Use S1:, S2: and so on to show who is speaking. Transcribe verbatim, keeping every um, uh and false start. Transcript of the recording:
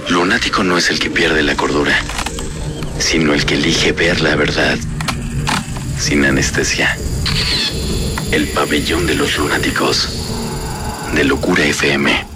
S1: Lunático no es el que pierde la cordura, sino el que elige ver la verdad sin anestesia. El pabellón de los lunáticos de Locura F M.